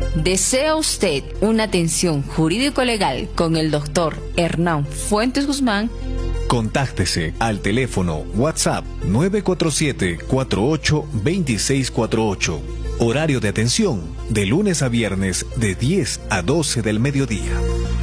¿Desea usted una atención jurídico-legal con el doctor Hernán Fuentes Guzmán? Contáctese al teléfono WhatsApp 947-482648. Horario de atención de lunes a viernes de 10 a 12 del mediodía.